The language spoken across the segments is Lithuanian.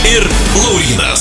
ir Laurynas.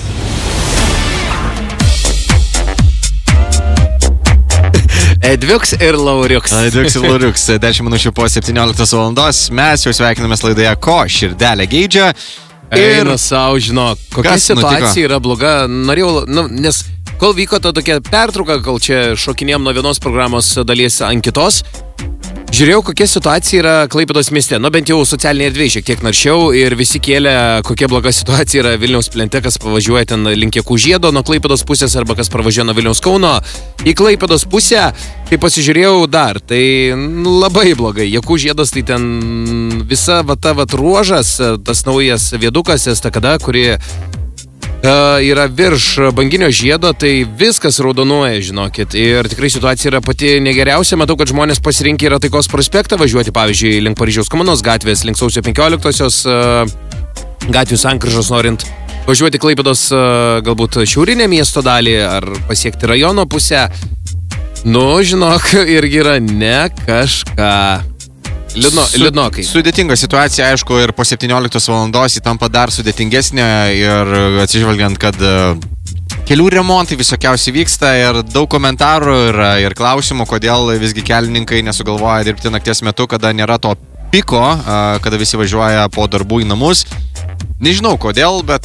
Edviuks ir Lauriuks. Edviuks ir Lauriuks. 10 minučių po 17 valandos. Mes jau sveikinamės laidoje Ko širdelė geidžia. Ir savo, žinok, kokia situacija yra bloga. Norėjau, nes kol vyko ta tokia pertrauka, kol čia šokinėjom nuo vienos programos dalies ant kitos, žiūrėjau, kokia situacija yra Klaipėdos mieste. Bent jau socialinėje erdvėje šiek tiek naršiau ir visi kėlė, kokia bloga situacija yra Vilniaus plente, kas pavažiuoja ten link Jakų žiedo nuo Klaipėdos pusės arba kas pravažiuoja nuo Vilniaus Kauno į Klaipėdos pusę. Tai pasižiūrėjau dar, tai labai blogai. Jakų žiedas, tai ten visa ruožas, tas naujas viedukas, estakada, kuri yra virš banginio žiedo, tai viskas raudonuoja, žinokit. Ir tikrai situacija yra pati negeriausia. Matau, kad žmonės pasirinkę yra Taikos prospektą važiuoti, pavyzdžiui, link Paryžiaus Komunos gatvės, link Sausio 15-osios gatvių sankryžos, norint važiuoti Klaipėdos galbūt šiaurinę miesto dalį ar pasiekti rajono pusę. Žinok, irgi yra ne kažką. Liūdnokai. Sudėtinga situacija, aišku, ir po 17 valandos jį tampa dar sudėtingesnė ir atsižvelgiant, kad kelių remontai visokiausiai vyksta ir daug komentarų ir klausimų, kodėl visgi kelininkai nesugalvoja dirbti nakties metu, kada nėra to piko, kada visi važiuoja po darbų į namus. Nežinau kodėl, bet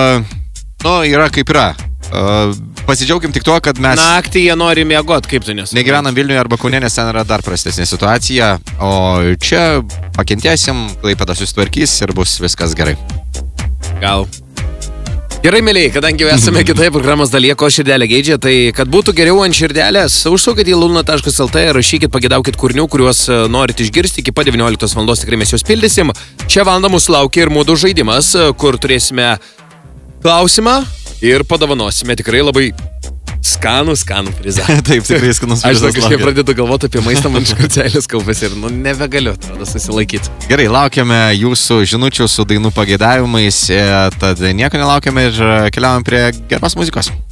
yra kaip yra. Pasidžiaugim tik tuo, kad mes naktį jie nori miegot, kaip tu nesupranti. Negyvenam Vilniuje arba Kaune, nes ten yra dar prastesnė situacija, o čia pakentėsim, Klaipėda susitvarkys ir bus viskas gerai. Gal. Gerai, mėlyje, kadangi jau esame kitoje programos dalyje, Ko širdelė geidžia, tai kad būtų geriau ant širdelės, užsukit į lulna.lt ir rašykit, pagėdaukit kūrinių, kuriuos norit išgirsti. Iki pat 19 valandos tikrai mes juos pildysim. Šią valandą mūsų laukia ir mūdų žaidimas, kur turėsime klausimą ir padovanosime tikrai labai skanų prizą. Taip, tikrai skanus prizas. Aš kažkaip pradedu galvoti apie maistą, man iškartelės kaupės ir nebegaliu, atrodo, susilaikyti. Gerai, laukiame jūsų žinučių su dainų pagėdavimais, tad nieko nelaukiame ir keliaujam prie geros muzikos.